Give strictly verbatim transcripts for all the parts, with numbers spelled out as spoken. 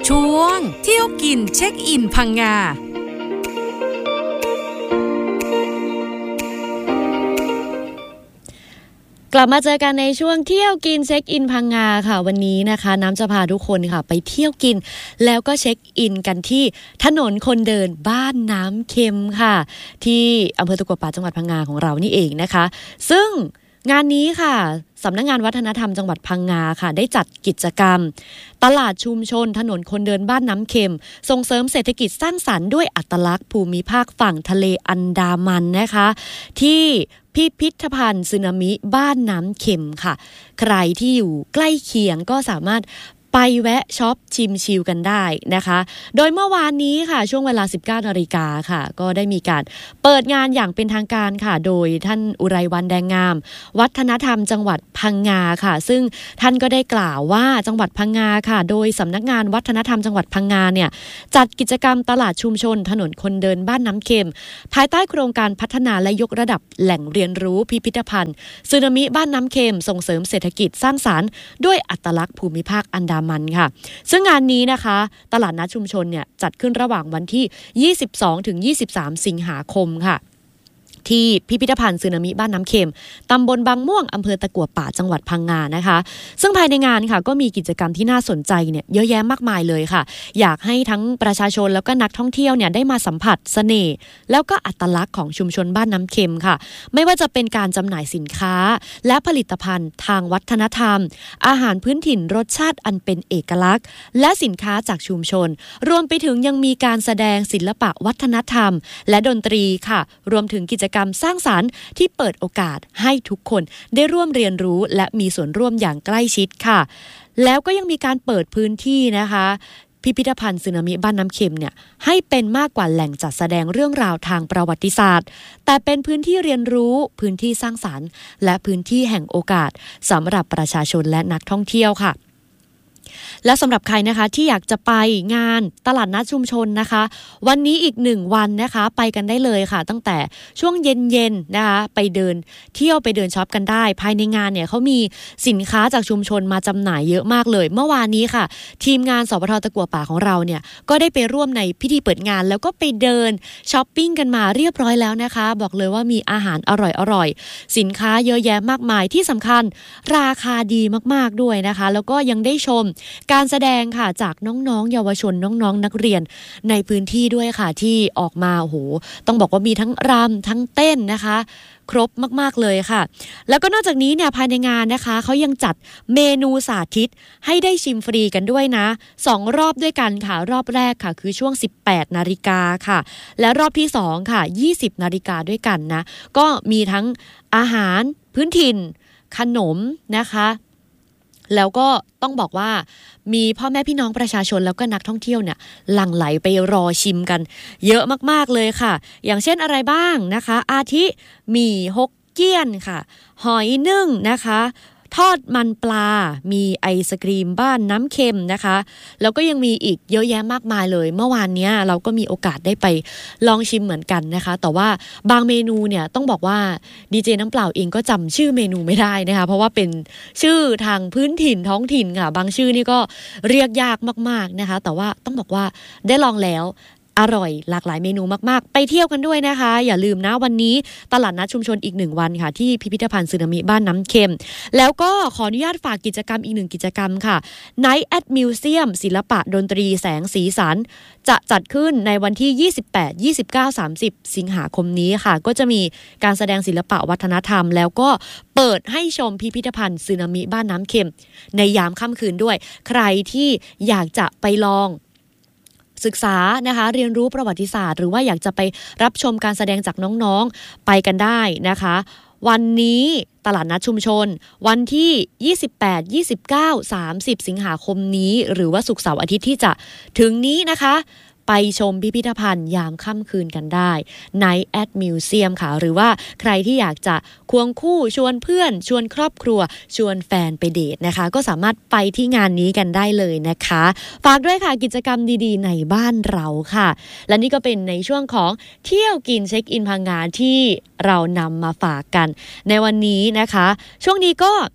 ช่วงเที่ยวกินเช็คอินพังงากลับมาเจอกันในช่วงเที่ยวกินเช็คอินพังงาค่ะวันนี้นะคะน้ำจะพาทุกคนค่ะไปเที่ยวกินแล้วก็เช็คอินกันที่ถนนคนเดินบ้านน้ำเค็มค่ะที่อำเภอตะกัวป่าจังหวัดพังงาของเรานี่เองนะคะซึ่งงานนี้ค่ะสำนักงานวัฒนธรรมจังหวัดพังงาค่ะได้จัดกิจกรรมตลาดชุมชนถนนคนเดินบ้านน้ำเค็มส่งเสริมเศรษฐกิจสร้างสรรค์ด้วยอัตลักษณ์ภูมิภาคฝั่งทะเลอันดามันนะคะที่พิพิธภัณฑ์สึนามิบ้านน้ำเค็มค่ะใครที่อยู่ใกล้เคียงก็สามารถไปแวะช็อปชิมชิลกันได้นะคะโดยเมื่อวานนี้ค่ะช่วงเวลา สิบเก้านาฬิกาค่ะก็ได้มีการเปิดงานอย่างเป็นทางการค่ะโดยท่านอุไรวรรณแดงงามวัฒนธรรมจังหวัดพังงาค่ะซึ่งท่านก็ได้กล่าวว่าจังหวัดพังงาค่ะโดยสำนักงานวัฒนธรรมจังหวัดพังงาเนี่ยจัดกิจกรรมตลาดชุมชนถนนคนเดินบ้านน้ำเค็มภายใต้โครงการพัฒนาและยกระดับแหล่งเรียนรู้พิพิธภัณฑ์สึนามิบ้านน้ำเค็มส่งเสริมเศรษฐกิจสร้างสรรค์ด้วยอัตลักษณ์ภูมิภาคอันดามันค่ะซึ่งงานนี้นะคะตลาดนัดชุมชนเนี่ยจัดขึ้นระหว่างวันที่ยี่สิบสองถึงยี่สิบสามสิงหาคมค่ะที่พิพิธภัณฑ์สึนามิบ้านน้ำเค็มตำบลบางม่วงอำเภอตะกั่วป่าจังหวัดพังงานะคะซึ่งภายในงานค่ะก็มีกิจกรรมที่น่าสนใจเนี่ยเยอะแยะมากมายเลยค่ะอยากให้ทั้งประชาชนแล้วก็นักท่องเที่ยวเนี่ยได้มาสัมผัสเสน่ห์แล้วก็อัตลักษณ์ของชุมชนบ้านน้ำเค็มค่ะไม่ว่าจะเป็นการจำหน่ายสินค้าและผลิตภัณฑ์ทางวัฒนธรรมอาหารพื้นถิ่นรสชาติอันเป็นเอกลักษณ์และสินค้าจากชุมชนรวมไปถึงยังมีการแสดงศิลปะวัฒนธรรมและดนตรีค่ะรวมถึงกิจกรรมสร้างสรรค์ที่เปิดโอกาสให้ทุกคนได้ร่วมเรียนรู้และมีส่วนร่วมอย่างใกล้ชิดค่ะแล้วก็ยังมีการเปิดพื้นที่นะคะพิพิธภัณฑ์สึนามิบ้านน้ำเค็มเนี่ยให้เป็นมากกว่าแหล่งจัดแสดงเรื่องราวทางประวัติศาสตร์แต่เป็นพื้นที่เรียนรู้พื้นที่สร้างสรรค์และพื้นที่แห่งโอกาสสำหรับประชาชนและนักท่องเที่ยวค่ะและสำหรับใครนะคะที่อยากจะไปงานตลาดนัดชุมชนนะคะวันนี้อีกหนึ่งวันนะคะไปกันได้เลยค่ะตั้งแต่ช่วงเย็นๆนะคะไปเดินเที่ยวไปเดินช็อปกันได้ภายในงานเนี่ยเขามีสินค้าจากชุมชนมาจำหน่ายเยอะมากเลยเมื่อวานนี้ค่ะทีมงานสปท.ตะกั่วป่าของเราเนี่ยก็ได้ไปร่วมในพิธีเปิดงานแล้วก็ไปเดินช้อปปิ้งกันมาเรียบร้อยแล้วนะคะบอกเลยว่ามีอาหารอร่อยๆสินค้าเยอะแยะมากมายที่สำคัญราคาดีมากๆด้วยนะคะแล้วก็ยังได้ชมการแสดงค่ะจากน้องๆเยาวชนน้องๆนักเรียนในพื้นที่ด้วยค่ะที่ออกมาโอ้โหต้องบอกว่ามีทั้งรำทั้งเต้นนะคะครบมากๆเลยค่ะแล้วก็นอกจากนี้เนี่ยภายในงานนะคะเขายังจัดเมนูสาธิตให้ได้ชิมฟรีกันด้วยนะสองรอบด้วยกันค่ะรอบแรกค่ะคือช่วง สิบแปดนาฬิกาค่ะและรอบที่สองค่ะยี่สิบนาฬิกาด้วยกันนะก็มีทั้งอาหารพื้นถิ่นขนมนะคะแล้วก็ต้องบอกว่ามีพ่อแม่พี่น้องประชาชนแล้วก็นักท่องเที่ยวเนี่ยหลั่งไหลไปรอชิมกันเยอะมากๆเลยค่ะอย่างเช่นอะไรบ้างนะคะอาทิหมี่ฮกเกี้ยนค่ะหอยนึ่งนะคะทอดมันปลามีไอศกรีมบ้านน้ำเค็มนะคะแล้วก็ยังมีอีกเยอะแยะมากมายเลยเมื่อวานนี้เราก็มีโอกาสได้ไปลองชิมเหมือนกันนะคะแต่ว่าบางเมนูเนี่ยต้องบอกว่าดีเจน้ำเปล่าเองก็จำชื่อเมนูไม่ได้นะคะเพราะว่าเป็นชื่อทางพื้นถิ่นท้องถิ่นค่ะบางชื่อนี่ก็เรียกยากมากๆนะคะแต่ว่าต้องบอกว่าได้ลองแล้วอร่อยหลากหลายเมนูมากๆไปเที่ยวกันด้วยนะคะอย่าลืมนะวันนี้ตลาดนัดชุมชนอีกหนึ่งวันค่ะที่พิพิธภัณฑ์สึนามิบ้านน้ำเค็มแล้วก็ขออนุญาตฝากกิจกรรมอีกหนึ่งกิจกรรมค่ะ Night at Museum ศิลปะดนตรีแสงสีสันจะจัดขึ้นในวันที่ยี่สิบแปด ยี่สิบเก้า สามสิบสิงหาคมนี้ค่ะก็จะมีการแสดงศิลปะวัฒนธรรมแล้วก็เปิดให้ชมพิพิธภัณฑ์สึนามิบ้านน้ำเค็มในยามค่ำคืนด้วยใครที่อยากจะไปลองศึกษานะคะเรียนรู้ประวัติศาสตร์หรือว่าอยากจะไปรับชมการแสดงจากน้องๆไปกันได้นะคะวันนี้ตลาดนัดชุมชนวันที่ยี่สิบแปด ยี่สิบเก้า สามสิบสิงหาคมนี้หรือว่าศุกร์เสาร์อาทิตย์ที่จะถึงนี้นะคะไปชมพิพิธภัณฑ์ยามค่ำคืนกันได้ Night at Museum ค่ะหรือว่าใครที่อยากจะควงคู่ชวนเพื่อนชวนครอบครัวชวนแฟนไปเดทนะคะก็สามารถไปที่งานนี้กันได้เลยนะคะฝากด้วยค่ะกิจกรรมดีๆในบ้านเราค่ะและนี่ก็เป็นในช่วงของเที่ยวกินเช็คอินพังงาที่เรานำมาฝากกันในวันนี้นะคะช่วงนี้ก็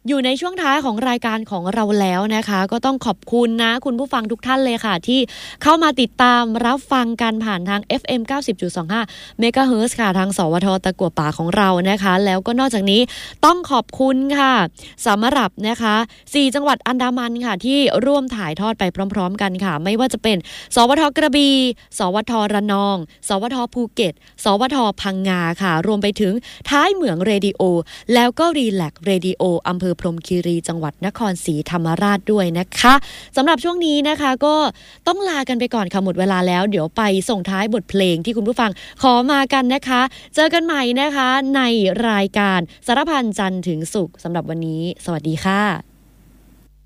อยู่ในช่วงท้ายของรายการของเราแล้วนะคะก็ต้องขอบคุณนะคุณผู้ฟังทุกท่านเลยค่ะที่เข้ามาติดตามรับฟังกันผ่านทาง เอฟ เอ็ม เก้าสิบจุดสองห้า เมกะเฮิรตซ์ค่ะทางสวทตะกั่วป่าของเรานะคะแล้วก็นอกจากนี้ต้องขอบคุณค่ะสำหรับนะคะสี่จังหวัดอันดามันค่ะที่ร่วมถ่ายทอดไปพร้อมๆกันค่ะไม่ว่าจะเป็นสวทกระบี่สวทระนองสวทภูเก็ตสวทพังงาค่ะรวมไปถึงท้ายเหมืองเรดิโอแล้วก็รีแลกเรดิโออำเภอพรหมคีรีจังหวัดนครศรีธรรมราชด้วยนะคะสำหรับช่วงนี้นะคะก็ต้องลากันไปก่อนค่ะหมดเวลาแล้วเดี๋ยวไปส่งท้ายบทเพลงที่คุณผู้ฟังขอมากันนะคะเจอกันใหม่นะคะในรายการสารพันจันทร์ถึงศุกร์สำหรับวันนี้สวัสดีค่ะ